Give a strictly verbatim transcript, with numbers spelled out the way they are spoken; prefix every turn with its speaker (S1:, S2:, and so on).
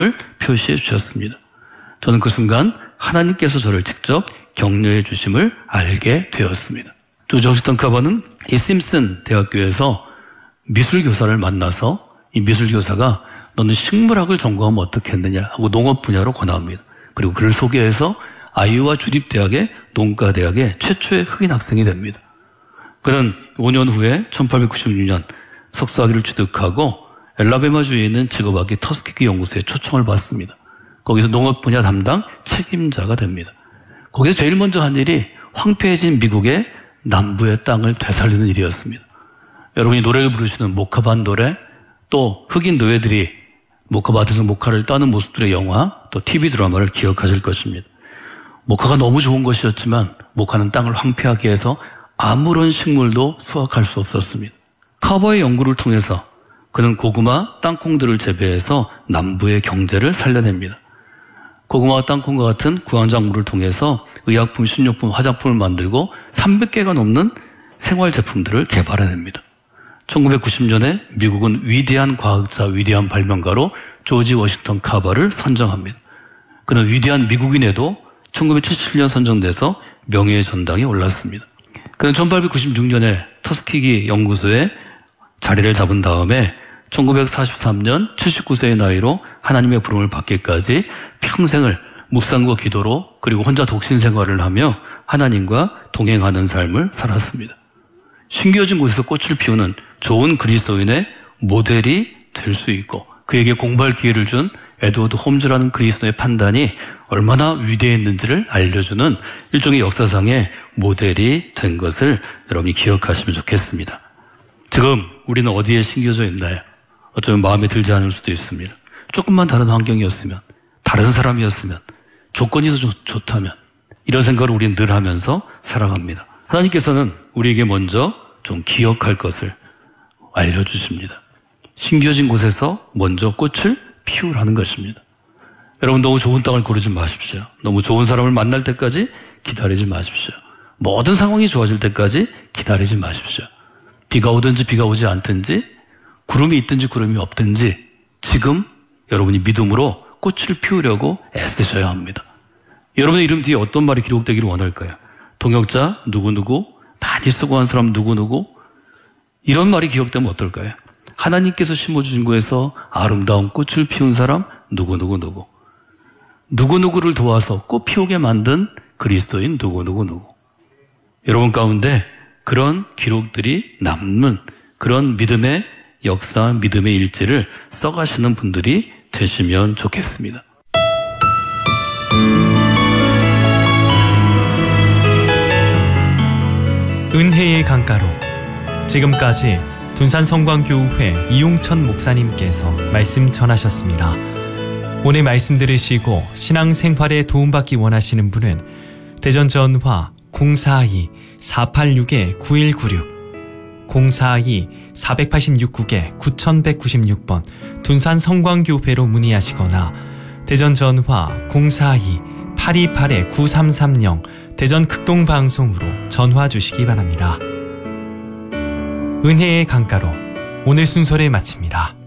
S1: 표시해 주셨습니다. 저는 그 순간 하나님께서 저를 직접 격려해 주심을 알게 되었습니다. 조지 허싱턴 카버는 이 심슨 대학교에서 미술교사를 만나서 이 미술교사가 너는 식물학을 전공하면 어떻겠느냐 하고 농업 분야로 권합니다. 그리고 그를 소개해서 아이오와 주립대학의 농가대학의 최초의 흑인 학생이 됩니다. 그는 오 년 후에 천팔백구십육 년 석사학위를 취득하고 엘라베마주에 있는 직업학위 터스키기 연구소에 초청을 받습니다. 거기서 농업 분야 담당 책임자가 됩니다. 거기서 제일 먼저 한 일이 황폐해진 미국의 남부의 땅을 되살리는 일이었습니다. 여러분이 노래를 부르시는 모카반 노래, 또 흑인 노예들이 모카밭에서 모카를 따는 모습들의 영화, 또 티비 드라마를 기억하실 것입니다. 모카가 너무 좋은 것이었지만 모카는 땅을 황폐하게 해서 아무런 식물도 수확할 수 없었습니다. 카버의 연구를 통해서 그는 고구마, 땅콩들을 재배해서 남부의 경제를 살려냅니다. 고구마와 땅콩과 같은 구황작물을 통해서 의약품, 식료품, 화장품을 만들고 삼백 개가 넘는 생활제품들을 개발해냅니다. 천구백구십 년에 미국은 위대한 과학자, 위대한 발명가로 조지 워싱턴 카버를 선정합니다. 그는 위대한 미국인에도 천구백칠십칠 년 선정돼서 명예의 전당에 올랐습니다. 그는 천팔백구십육 년에 터스키기 연구소에 자리를 잡은 다음에 천구백사십삼 년 칠십구 세의 나이로 하나님의 부름을 받기까지 평생을 묵상과 기도로 그리고 혼자 독신 생활을 하며 하나님과 동행하는 삶을 살았습니다. 숨겨진 곳에서 꽃을 피우는 좋은 그리스도인의 모델이 될 수 있고 그에게 공부할 기회를 준 에드워드 홈즈라는 그리스도의 판단이 얼마나 위대했는지를 알려주는 일종의 역사상의 모델이 된 것을 여러분이 기억하시면 좋겠습니다. 지금 우리는 어디에 심겨져 있나요? 어쩌면 마음에 들지 않을 수도 있습니다. 조금만 다른 환경이었으면, 다른 사람이었으면, 조건이 더 좋, 좋다면 이런 생각을 우리는 늘 하면서 살아갑니다. 하나님께서는 우리에게 먼저 좀 기억할 것을 알려주십니다. 심겨진 곳에서 먼저 꽃을 피우라는 것입니다. 여러분 너무 좋은 땅을 고르지 마십시오. 너무 좋은 사람을 만날 때까지 기다리지 마십시오. 모든 상황이 좋아질 때까지 기다리지 마십시오. 비가 오든지 비가 오지 않든지 구름이 있든지 구름이 없든지 지금 여러분이 믿음으로 꽃을 피우려고 애쓰셔야 합니다. 여러분의 이름 뒤에 어떤 말이 기록되기를 원할까요? 동역자 누구누구, 많이 수고한 사람 누구누구, 이런 말이 기록되면 어떨까요? 하나님께서 심어주신 곳에서 아름다운 꽃을 피운 사람 누구누구누구, 누구누구를 도와서 꽃 피우게 만든 그리스도인 누구누구누구. 여러분 가운데 그런 기록들이 남는 그런 믿음의 역사, 믿음의 일지를 써가시는 분들이 되시면 좋겠습니다.
S2: 은혜의 강가로 지금까지 둔산성광교회 이용천 목사님께서 말씀 전하셨습니다. 오늘 말씀 들으시고 신앙생활에 도움받기 원하시는 분은 대전 전화 공사이 사팔육 구일구육 공사이 사팔육 구 구천백구십육 번 둔산성광교회로 문의하시거나 대전 전화 공사이 팔이팔 구삼삼공 대전 극동방송으로 전화 주시기 바랍니다. 은혜의 강가로 오늘 순서를 마칩니다.